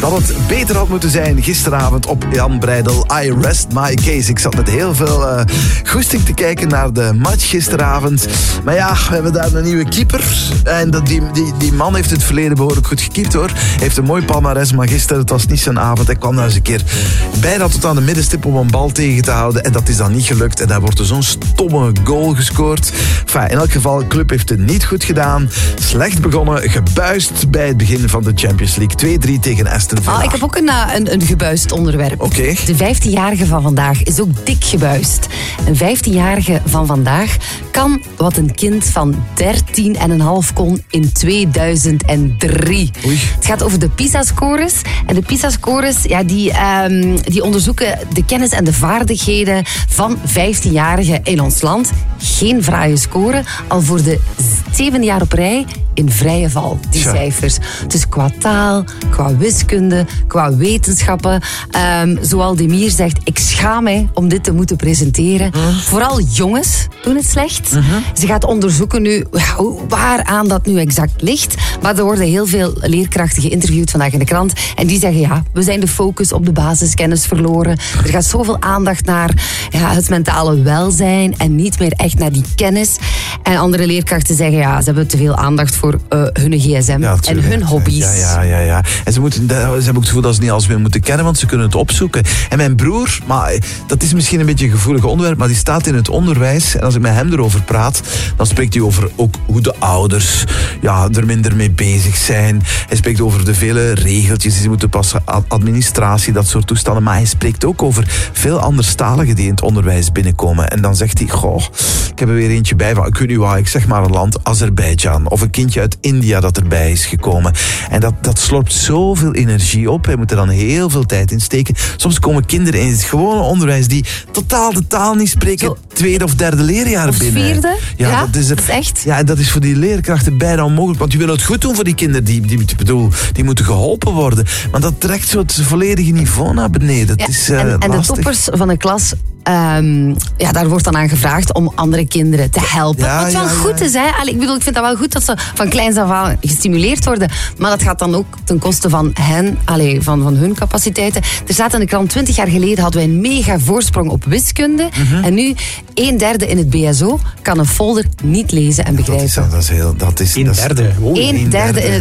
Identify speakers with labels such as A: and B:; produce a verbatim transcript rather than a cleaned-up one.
A: Dat het beter had moeten zijn gisteravond op Jan Breidel. I rest my case. Ik zat met heel veel uh, goesting te kijken naar de match gisteravond. Maar ja, we hebben daar een nieuwe keeper. En dat, die, die, die man heeft het verleden behoorlijk goed gekiept, hoor. Hij heeft een mooi palmares, maar gisteren, het was niet zijn avond. Hij kwam nou eens een keer bijna tot aan de middenstip om een bal tegen te houden. En dat is dan niet gelukt. En daar wordt er zo'n stomme goal gescoord. Enfin, in elk geval, de club heeft het niet goed gedaan. Slecht begonnen, gebuist bij het begin van de Champions League. twee drie tegen Aston Villa.
B: Ah, ik heb ook een, een, een gebuist onderwerp.
A: Okay.
B: De vijftienjarige van vandaag is ook dik gebuist. Een vijftienjarige van vandaag kan wat een kind van dertien en een half kon in tweeduizend drie.
A: Oei.
B: Het gaat over de PISA-scores. En de PISA-scores, ja, die, um, die onderzoeken de kennis en de vaardigheden van vijftienjarigen in ons land. Geen fraaie score, al voor de zevende jaar op rij in vrije val, die
A: Tja.
B: cijfers. Dus qua taal, qua wiskunde, qua wetenschappen. Um, zoals Demir zegt, ik schaam mij om dit te moeten presenteren. Mm. Vooral jongens doen het slecht. Mm-hmm. Ze gaat onderzoeken nu waaraan dat nu exact ligt. Maar er worden heel veel leerkrachten geïnterviewd vandaag in de krant. En die zeggen, ja, we zijn de focus op de basiskennis verloren. Er gaat zoveel aandacht naar ja, het mentale welzijn en niet meer echt naar die kennis. En andere leerkrachten zeggen, ja, ze hebben te veel aandacht voor uh, hun gsm
A: Ja,
B: en hun hobby's.
A: Ja, ja, ja, ja. En ze, moeten, ze hebben ook het gevoel dat ze niet alles meer moeten kennen, want ze kunnen het opzoeken. En mijn broer, maar dat is misschien een beetje een gevoelig onderwerp, maar die staat in het onderwijs. En als ik met hem erover praat, dan spreekt hij over ook hoe de ouders ja, er minder mee bezig zijn. Hij spreekt over de vele regeltjes die ze moeten passen, administratie, dat soort toestanden. Maar hij spreekt ook over veel anderstaligen die in het onderwijs binnenkomen. En dan zegt hij, goh, ik heb er weer eentje bij van, ik weet niet waar, ik zeg maar een land, Azerbeidzjan. Of een kindje uit India dat erbij is gekomen. En dat, dat slorpt zoveel energie op. Hij moet er dan heel veel tijd in steken. Soms komen kinderen in het gewone onderwijs die totaal de taal niet spreken, Zo. tweede of derde leerjaar
B: of
A: binnen.
B: vierde?
A: Ja,
B: ja,
A: dat is, er,
B: dat is echt.
A: Ja, dat is voor die leerkrachten bijna onmogelijk. Want die willen het goed doen voor die kinderen. Die, die, die, bedoel, die moeten geholpen worden. Maar dat trekt zo het volledige niveau naar beneden.
B: Ja,
A: Het is, uh,
B: en, en de toppers van de klas, um, ja, daar wordt dan aan gevraagd om andere kinderen te helpen.
A: Ja,
B: Wat wel
A: ja,
B: goed
A: ja.
B: is, hè. Allee, ik bedoel, ik vind dat wel goed dat ze van kleins af aan gestimuleerd worden. Maar dat gaat dan ook ten koste van hen, allee, van, van hun capaciteiten. Er staat in de krant, twintig jaar geleden hadden wij een mega voorsprong op wiskunde. Mm-hmm. En nu, een derde in het B S O kan een folder niet lezen en begrijpen.
A: Dat is, dat is heel... Dat is,
C: Een
A: dat is,
C: derde. Oh,
B: een derde in het